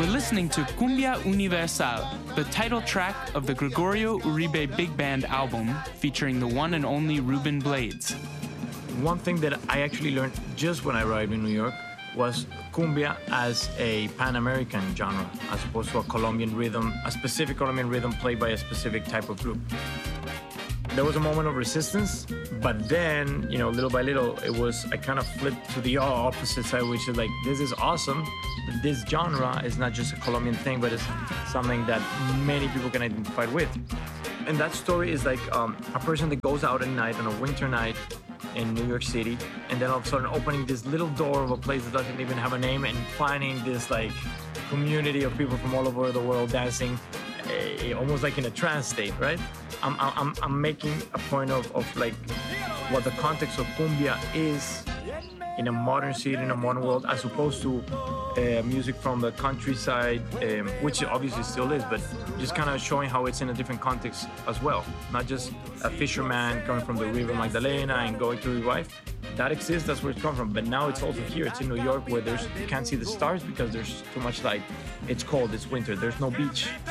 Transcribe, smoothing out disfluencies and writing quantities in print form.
We're listening to Cumbia Universal, the title track of the Gregorio Uribe Big Band album featuring the one and only Ruben Blades. One thing that I actually learned just when I arrived in New York was cumbia as a Pan-American genre, as opposed to a Colombian rhythm, a specific Colombian rhythm played by a specific type of group. There was a moment of resistance, but then, little by little, I kind of flipped to the opposite side, which is like, this is awesome, but this genre is not just a Colombian thing, but it's something that many people can identify with. And that story is like a person that goes out at night on a winter night in New York City, and then all of a sudden opening this little door of a place that doesn't even have a name and finding this like community of people from all over the world dancing, almost like in a trance state, right? I'm making a point of like what the context of cumbia is in a modern city, in a modern world, as opposed to music from the countryside, which it obviously still is, but just kind of showing how it's in a different context as well. Not just a fisherman coming from the River Magdalena and going to his wife. That exists, that's where it's come from. But now it's also here. It's in New York where you can't see the stars because there's too much light. It's cold, it's winter, there's no beach.